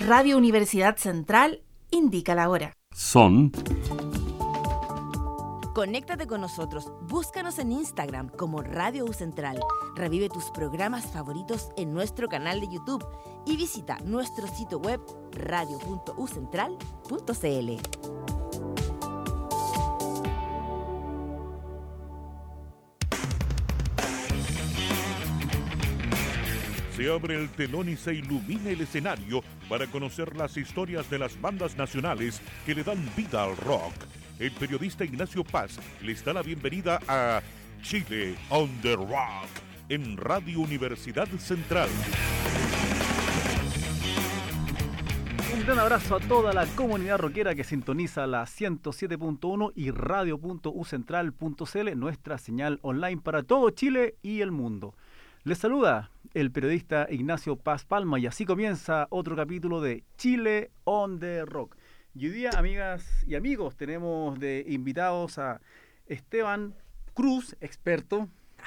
Radio Universidad Central indica la hora. Son... Conéctate con nosotros, búscanos en Instagram como Radio U Central. Revive tus programas favoritos en nuestro canal de YouTube y visita nuestro sitio web radio.ucentral.cl. Se abre el telón y se ilumina el escenario para conocer las historias de las bandas nacionales que le dan vida al rock. El periodista Ignacio Paz les da la bienvenida a Chile on the Rock en Radio Universidad Central. Un gran abrazo a toda la comunidad rockera que sintoniza la 107.1 y radio.ucentral.cl, nuestra señal online para todo Chile y el mundo. Les saluda el periodista Ignacio Paz Palma y así comienza otro capítulo de Chile on the Rock. Y hoy día, amigas y amigos, tenemos de invitados a Esteban Cruz, experto,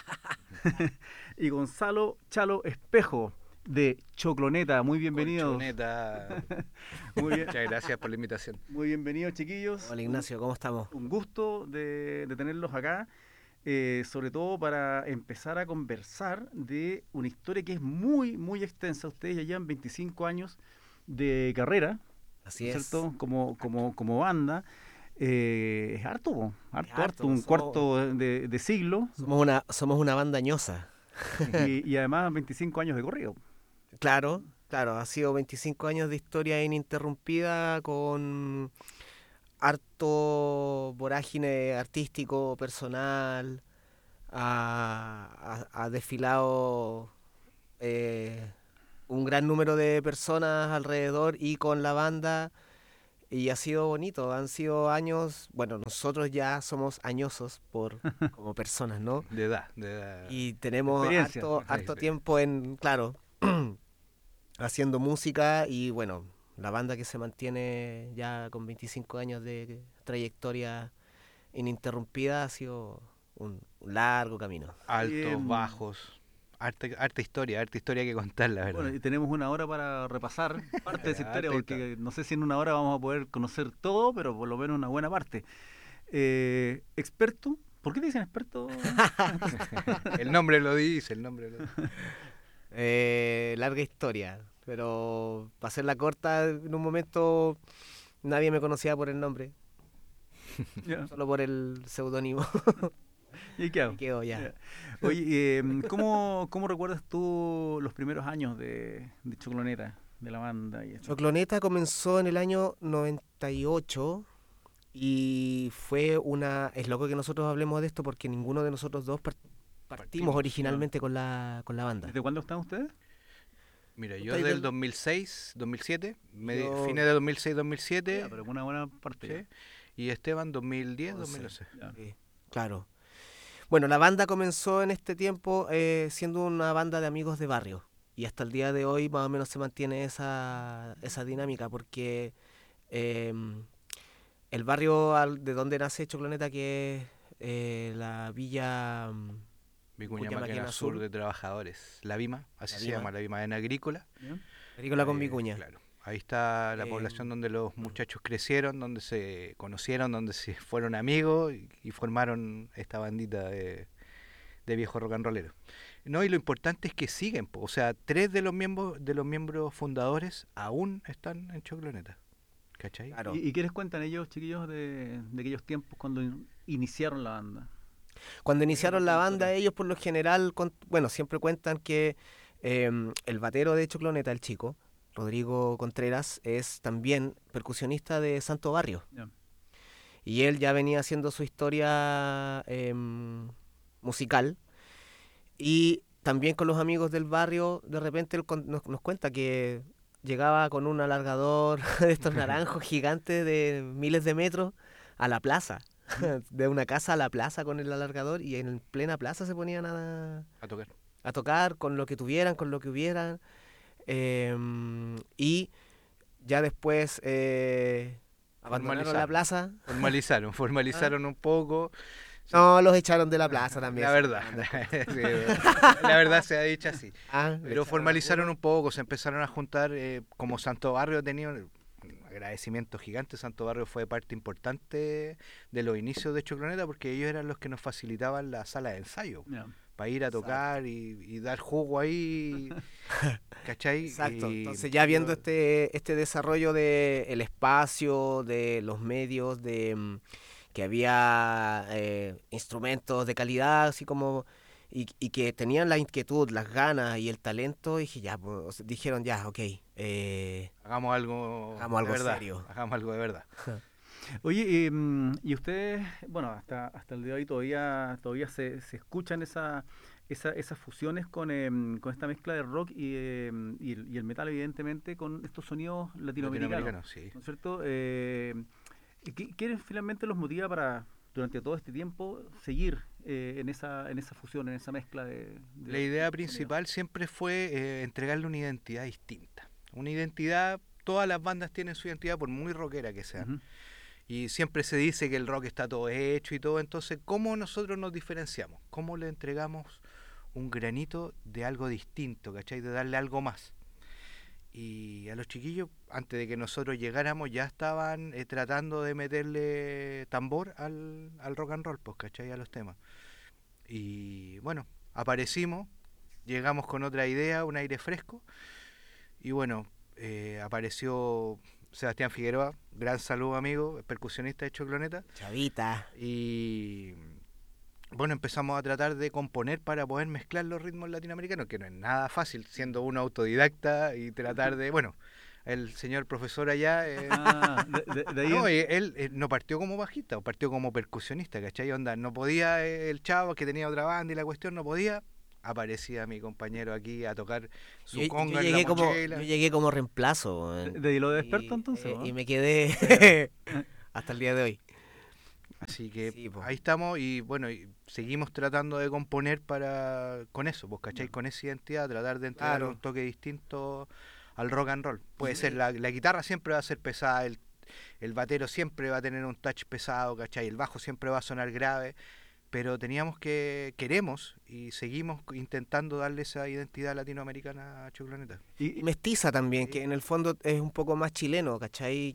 y Gonzalo Chalo Espejo, de Chocloneta. Muy bienvenidos. Chocloneta. Muy bien. Muchas gracias por la invitación. Muy bienvenidos, chiquillos. Hola Ignacio, ¿cómo estamos? Un gusto de tenerlos acá, sobre todo para empezar a conversar de una historia que es muy, muy extensa. Ustedes ya llevan 25 años de carrera. Así es. ¿Cierto? Como banda. Es harto, un somos, cuarto de siglo. Somos una banda añosa. y además 25 años de corrido. Claro, ha sido 25 años de historia ininterrumpida con harto vorágine artístico, personal, ha desfilado un gran número de personas alrededor y con la banda, y ha sido bonito. Han sido años, bueno, nosotros ya somos añosos como personas, ¿no? De edad. Y tenemos harto Sí. tiempo haciendo música, y bueno, la banda que se mantiene ya con 25 años de trayectoria ininterrumpida ha sido un largo camino. Altos, bajos, harta historia que contar, la verdad. Bueno, y tenemos una hora para repasar parte de esa historia, porque no sé si en una hora vamos a poder conocer todo, pero por lo menos una buena parte. ¿Experto? ¿Por qué te dicen experto? El nombre lo dice. Larga historia, pero para hacerla corta, en un momento nadie me conocía por el nombre, solo por el seudónimo. ¿Y qué hago? Y quedó ya. Oye, ¿cómo recuerdas tú los primeros años de Chocloneta, de la banda? Y eso? Chocloneta comenzó en el año 98 y es loco que nosotros hablemos de esto porque ninguno de nosotros dos partimos originalmente con la banda. ¿Desde cuándo están ustedes? Mira, yo del 2006, 2007, fines de 2006, 2007. Pero una buena parte. ¿Sí? Y Esteban 2010, 2011. Claro. Bueno, la banda comenzó en este tiempo siendo una banda de amigos de barrio, y hasta el día de hoy más o menos se mantiene esa dinámica, porque el barrio de donde nace Chocloneta, que es la Villa Vicuña Maquena Sur de Trabajadores, la VIMA, así se llama, la VIMA en Agrícola. Agrícola con Vicuña. Claro. Ahí está la población donde los muchachos crecieron, donde se conocieron, donde se fueron amigos y formaron esta bandita de viejos rock and rolleros. No, y lo importante es que siguen, o sea, 3 de los miembros fundadores aún están en Chocloneta. ¿Cachai? Claro. ¿Y qué les cuentan ellos, chiquillos, de aquellos tiempos cuando iniciaron la banda? Cuando iniciaron la banda, ellos por lo general, siempre cuentan que el batero de Chocloneta, el chico, Rodrigo Contreras, es también percusionista de Santo Barrio. Yeah. Y él ya venía haciendo su historia musical. Y también con los amigos del barrio, de repente él nos cuenta que llegaba con un alargador de estos naranjos gigantes de miles de metros a la plaza. De una casa a la plaza con el alargador, y en plena plaza se ponían a tocar con lo que tuvieran, con lo que hubieran. Y ya después abandonaron la plaza. Formalizaron un poco. No, los echaron de la plaza también. La verdad, sí, la verdad se ha dicho así. Pero formalizaron un poco, se empezaron a juntar, como Santo Barrio tenía un agradecimiento gigante. Santo Barrio fue parte importante de los inicios de Chocloneta porque ellos eran los que nos facilitaban la sala de ensayo. Ya. Para ir a tocar y dar jugo ahí, ¿cachai? Exacto. Y Entonces ya viendo este desarrollo del espacio, de los medios, de que había instrumentos de calidad, así como y que tenían la inquietud, las ganas y el talento, dije ya, pues, dijeron ya, ok, hagamos algo hagamos de verdad, serio. hagamos algo de verdad. Oye, y ustedes, bueno, hasta el día de hoy todavía se escuchan esas fusiones con esta mezcla de rock y el metal, evidentemente, con estos sonidos latinoamericanos, Sí. ¿no es cierto? ¿Qué finalmente los motiva para, durante todo este tiempo, seguir en esa fusión, en esa mezcla de La idea de principal siempre fue entregarle una identidad distinta. Una identidad, todas las bandas tienen su identidad, por muy rockera que sean. sonidos? Y siempre se dice que el rock está todo hecho y todo, entonces, ¿cómo nosotros nos diferenciamos? ¿Cómo le entregamos un granito de algo distinto, ¿cachai? De darle algo más. Y a los chiquillos, antes de que nosotros llegáramos, ya estaban tratando de meterle tambor al rock and roll, pues, ¿cachai? A los temas. Y bueno, aparecimos, llegamos con otra idea, un aire fresco, y bueno, apareció Sebastián Figueroa, gran saludo amigo, percusionista de Chocloneta. Chavita. Y bueno, empezamos a tratar de componer para poder mezclar los ritmos latinoamericanos, que no es nada fácil, siendo uno autodidacta y tratar de, bueno, el señor profesor allá... De ahí no, él no partió como bajista, partió como percusionista, ¿cachai? Onda, no podía el chavo que tenía otra banda y la cuestión no podía... Aparecía mi compañero aquí a tocar su conga en la mochila. Yo llegué como reemplazo. de hilo de experto, entonces, ¿no? Y me quedé hasta el día de hoy. Así que Sí, po. ahí estamos y bueno, y seguimos tratando de componer con eso, pues, ¿cachai? Con esa identidad, tratar de entregar Claro. un toque distinto al rock and roll. Puede ser, la guitarra siempre va a ser pesada, el batero siempre va a tener un touch pesado, ¿cachai? El bajo siempre va a sonar grave, pero queremos y seguimos intentando darle esa identidad latinoamericana a Chocloneta. Y mestiza también, que en el fondo es un poco más chileno, ¿cachai?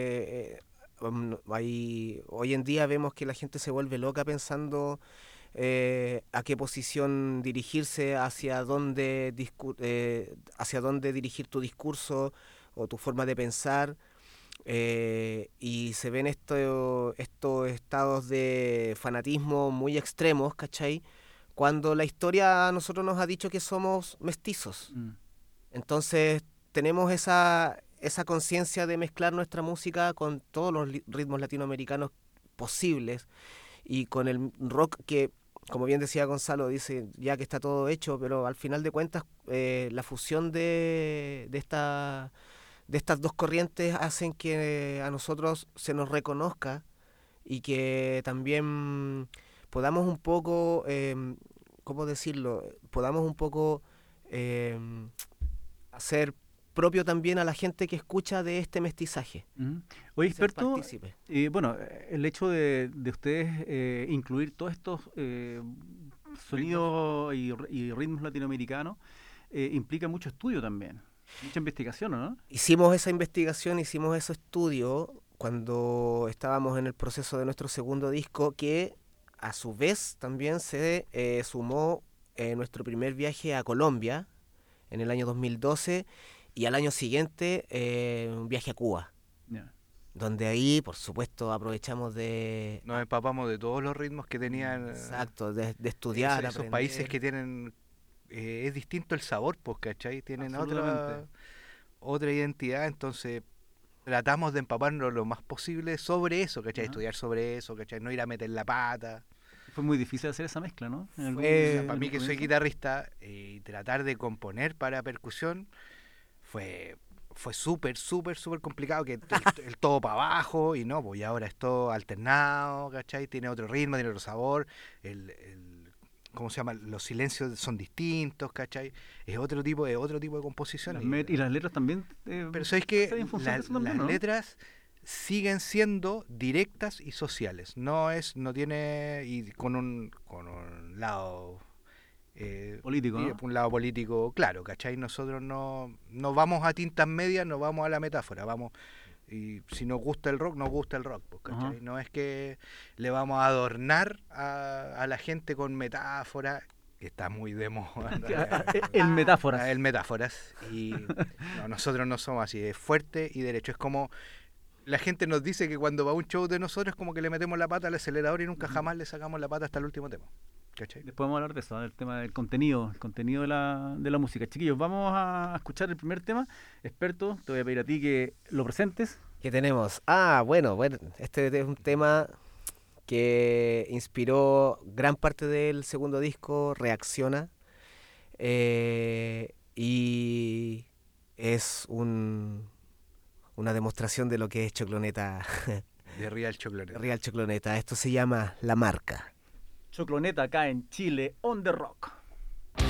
Hoy en día vemos que la gente se vuelve loca pensando a qué posición dirigirse, hacia dónde dirigir tu discurso o tu forma de pensar. Y se ven estos estados de fanatismo muy extremos, ¿cachai? Cuando la historia a nosotros nos ha dicho que somos mestizos. Entonces tenemos esa conciencia de mezclar nuestra música con todos los ritmos latinoamericanos posibles y con el rock que, como bien decía Gonzalo, dice ya que está todo hecho, pero al final de cuentas la fusión de estas dos corrientes hacen que a nosotros se nos reconozca y que también podamos un poco, ¿cómo decirlo? Podamos un poco hacer propio también a la gente que escucha de este mestizaje. Oye, Ser experto, partícipe. bueno, el hecho de ustedes incluir todos estos sonidos y ritmos latinoamericanos implica mucho estudio también, mucha investigación, ¿no? Hicimos esa investigación, hicimos ese estudio cuando estábamos en el proceso de nuestro segundo disco, que a su vez también se sumó nuestro primer viaje a Colombia en el año 2012 y al año siguiente un viaje a Cuba, Yeah. donde ahí, por supuesto, aprovechamos de... Nos empapamos de todos los ritmos que tenían. Exacto, de estudiar, Esos aprender. países que tienen es distinto el sabor, pues, ¿cachai? Tienen Absolutamente. otra identidad, entonces tratamos de empaparnos lo más posible sobre eso, ¿cachai? Ajá. Estudiar sobre eso, ¿cachai? No ir a meter la pata. Fue muy difícil hacer esa mezcla, ¿no? En algún- O sea, en para mí algún que soy comienzo. guitarrista y tratar de componer para percusión fue súper complicado, que el todo para abajo y no, pues y ahora es todo alternado, ¿cachai? Tiene otro ritmo, tiene otro sabor, ¿cómo se llama? Los silencios son distintos, ¿cachai? Es otro tipo de composición. Y las letras también. Pero ¿sabes que está bien funcionando eso también, las ¿no? letras siguen siendo directas y sociales. No tiene, y con un lado Político, ¿no? un lado político, claro, ¿cachai? Nosotros no vamos a tintas medias, no vamos a la metáfora, vamos, y si nos gusta el rock, nos gusta el rock, pues, ¿cachai? No es que le vamos a adornar a la gente con metáfora, que está muy de moda. El metáforas. El metáforas. Y no, nosotros no somos así, es fuerte y derecho. Es como la gente nos dice que cuando va a un show de nosotros es como que le metemos la pata al acelerador y nunca jamás le sacamos la pata hasta el último tema. ¿Cachai? Después vamos a hablar de eso, del tema del contenido, el contenido de la música. Chiquillos, vamos a escuchar el primer tema. Experto, te voy a pedir a ti que lo presentes. ¿Qué tenemos? Bueno, este es un tema que inspiró gran parte del segundo disco, Reacciona, y es una demostración de lo que es Chocloneta. De Real Chocloneta. Real Chocloneta. Esto se llama La Marca. Chocloneta acá en Chile, on the rock.